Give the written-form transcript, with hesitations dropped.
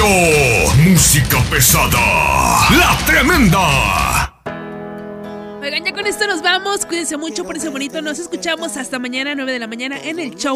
Radio. Música pesada. La Tremenda. Oigan, ya con esto nos vamos. Cuídense mucho, por ese bonito. Nos escuchamos hasta mañana, 9 de la mañana, en el show